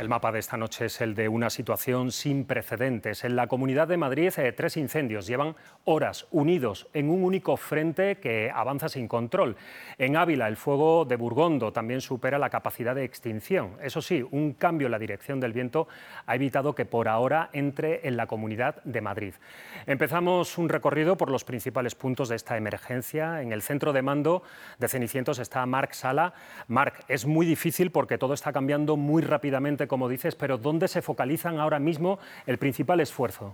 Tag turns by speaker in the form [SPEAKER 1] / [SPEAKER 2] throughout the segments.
[SPEAKER 1] El mapa de esta noche es el de una situación sin precedentes. En la Comunidad de Madrid, 3 incendios llevan horas unidos en un único frente que avanza sin control. En Ávila, el fuego de Burgondo también supera la capacidad de extinción. Eso sí, un cambio en la dirección del viento ha evitado que por ahora entre en la Comunidad de Madrid. Empezamos un recorrido por los principales puntos de esta emergencia. En el centro de mando de Cenicientos está Marc Sala. Marc, es muy difícil porque todo está cambiando muy rápidamente, como dices, pero ¿dónde se focalizan ahora mismo el principal esfuerzo?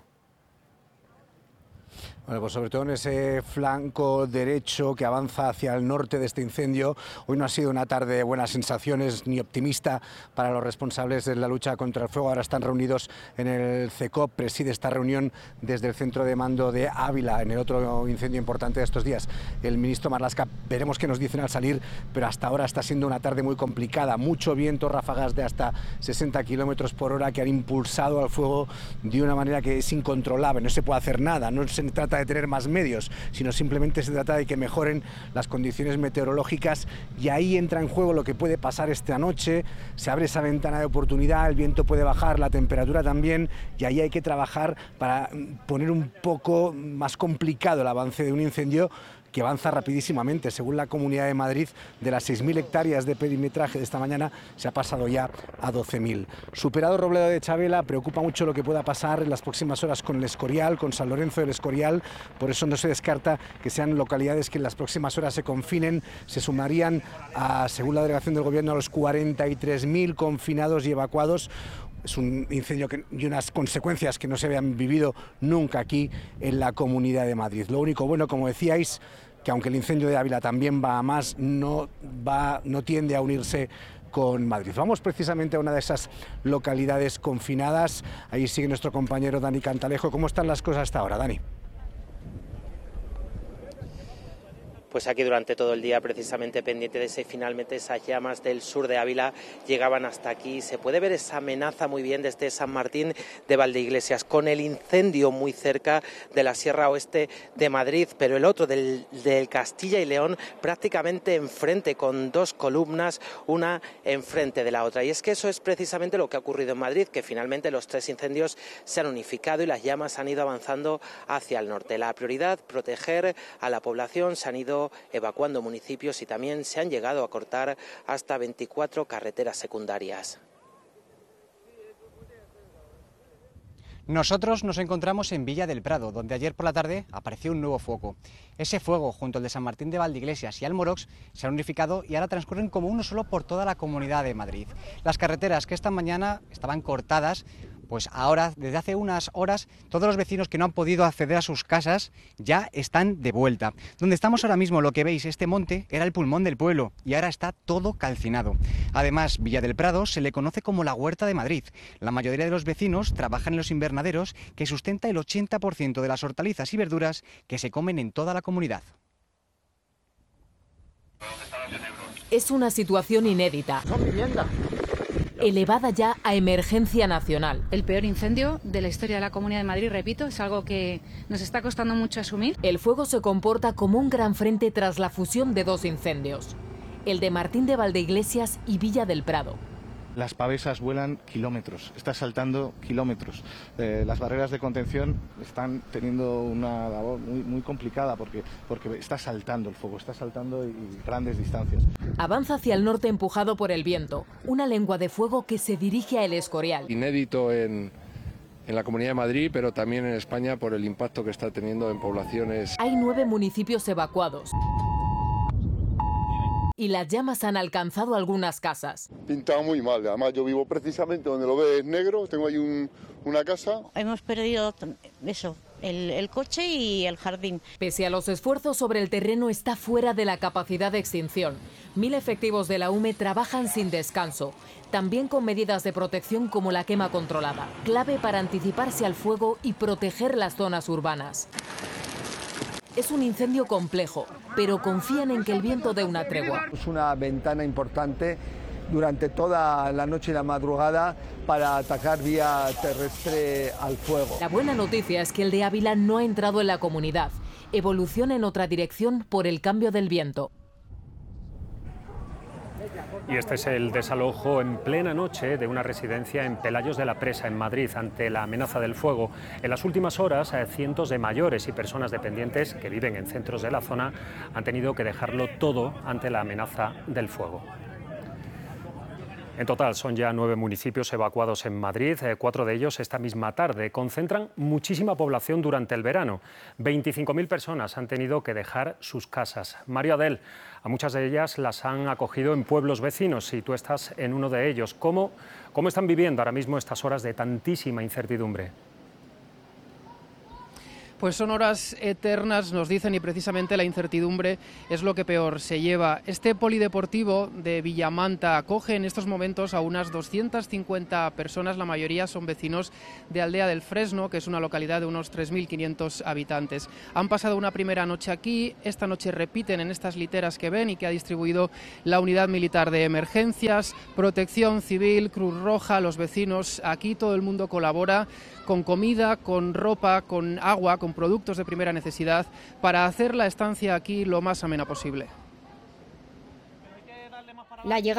[SPEAKER 2] Bueno, pues sobre todo en ese flanco derecho que avanza hacia el norte de este incendio. Hoy no ha sido una tarde de buenas sensaciones ni optimista para los responsables de la lucha contra el fuego. Ahora están reunidos en el CECOP, preside esta reunión desde el centro de mando de Ávila, en el otro incendio importante de estos días, el ministro Marlaska. Veremos qué nos dicen al salir, pero hasta ahora está siendo una tarde muy complicada. Mucho viento, ráfagas de hasta 60 kilómetros por hora que han impulsado al fuego de una manera que es incontrolable. No se puede hacer nada, no se trata de tener más medios, sino simplemente se trata de que mejoren las condiciones meteorológicas, y ahí entra en juego lo que puede pasar esta noche. Se abre esa ventana de oportunidad, el viento puede bajar, la temperatura también, y ahí hay que trabajar para poner un poco más complicado el avance de un incendio que avanza rapidísimamente. Según la Comunidad de Madrid, de las 6.000 hectáreas de perimetraje de esta mañana, se ha pasado ya a 12.000. Superado Robledo de Chavela, preocupa mucho lo que pueda pasar en las próximas horas con el Escorial, con San Lorenzo del Escorial. Por eso no se descarta que sean localidades que en las próximas horas se confinen. Se sumarían, según la delegación del Gobierno, a los 43.000 confinados y evacuados. Es un incendio y unas consecuencias que no se habían vivido nunca aquí en la Comunidad de Madrid. Lo único bueno, como decíais, que aunque el incendio de Ávila también va a más, no tiende a unirse con Madrid. Vamos precisamente a una de esas localidades confinadas. Ahí sigue nuestro compañero Dani Cantalejo. ¿Cómo están las cosas hasta ahora, Dani?
[SPEAKER 3] Pues aquí durante todo el día, precisamente pendiente de si finalmente esas llamas del sur de Ávila llegaban hasta aquí. Se puede ver esa amenaza muy bien desde San Martín de Valdeiglesias, con el incendio muy cerca de la Sierra Oeste de Madrid, pero el otro del Castilla y León prácticamente enfrente, con 2 columnas, una enfrente de la otra. Y es que eso es precisamente lo que ha ocurrido en Madrid, que finalmente los 3 incendios se han unificado y las llamas han ido avanzando hacia el norte. La prioridad, proteger a la población. Se han ido evacuando municipios y también se han llegado a cortar hasta 24 carreteras secundarias.
[SPEAKER 4] Nosotros nos encontramos en Villa del Prado, donde ayer por la tarde apareció un nuevo foco. Ese fuego, junto al de San Martín de Valdeiglesias y Almorox, se han unificado y ahora transcurren como uno solo por toda la Comunidad de Madrid. Las carreteras que esta mañana estaban cortadas, pues ahora, desde hace unas horas, todos los vecinos que no han podido acceder a sus casas ya están de vuelta. Donde estamos ahora mismo, lo que veis, este monte era el pulmón del pueblo y ahora está todo calcinado. Además, Villa del Prado se le conoce como la Huerta de Madrid. La mayoría de los vecinos trabajan en los invernaderos que sustenta el 80% de las hortalizas y verduras que se comen en toda la comunidad.
[SPEAKER 5] Es una situación inédita, elevada ya a emergencia nacional.
[SPEAKER 6] El peor incendio de la historia de la Comunidad de Madrid, repito, es algo que nos está costando mucho asumir.
[SPEAKER 5] El fuego se comporta como un gran frente tras la fusión de 2 incendios, el de Martín de Valdeiglesias y Villa del Prado.
[SPEAKER 7] Las pavesas vuelan kilómetros, está saltando kilómetros. Las barreras de contención están teniendo una labor muy complicada porque está saltando el fuego, está saltando y grandes distancias.
[SPEAKER 5] Avanza hacia el norte empujado por el viento, una lengua de fuego que se dirige a El Escorial.
[SPEAKER 8] Inédito en la Comunidad de Madrid, pero también en España por el impacto que está teniendo en poblaciones.
[SPEAKER 5] Hay 9 municipios evacuados y las llamas han alcanzado algunas casas.
[SPEAKER 9] Pintado muy mal, además yo vivo precisamente donde lo ves negro, tengo ahí una casa.
[SPEAKER 10] Hemos perdido eso, el coche y el jardín.
[SPEAKER 5] Pese a los esfuerzos sobre el terreno, está fuera de la capacidad de extinción. 1000 efectivos de la UME trabajan sin descanso, también con medidas de protección como la quema controlada, clave para anticiparse al fuego y proteger las zonas urbanas. Es un incendio complejo, pero confían en que el viento dé una tregua.
[SPEAKER 11] Es una ventana importante durante toda la noche y la madrugada para atacar vía terrestre al fuego.
[SPEAKER 5] La buena noticia es que el de Ávila no ha entrado en la comunidad. Evoluciona en otra dirección por el cambio del viento.
[SPEAKER 1] Y este es el desalojo en plena noche de una residencia en Pelayos de la Presa, en Madrid, ante la amenaza del fuego. En las últimas horas, cientos de mayores y personas dependientes que viven en centros de la zona han tenido que dejarlo todo ante la amenaza del fuego. En total son ya 9 municipios evacuados en Madrid, 4 de ellos esta misma tarde. Concentran muchísima población durante el verano. 25.000 personas han tenido que dejar sus casas. Mario Adel, a muchas de ellas las han acogido en pueblos vecinos y tú estás en uno de ellos. ¿Cómo están viviendo ahora mismo estas horas de tantísima incertidumbre?
[SPEAKER 12] Pues son horas eternas, nos dicen, y precisamente la incertidumbre es lo que peor se lleva. Este polideportivo de Villamanta acoge en estos momentos a unas 250 personas, la mayoría son vecinos de Aldea del Fresno, que es una localidad de unos 3.500 habitantes. Han pasado una primera noche aquí, esta noche repiten en estas literas que ven y que ha distribuido la Unidad Militar de Emergencias, Protección Civil, Cruz Roja, los vecinos. Aquí todo el mundo colabora con comida, con ropa, con agua, con productos de primera necesidad para hacer la estancia aquí lo más amena posible.
[SPEAKER 13] La llegada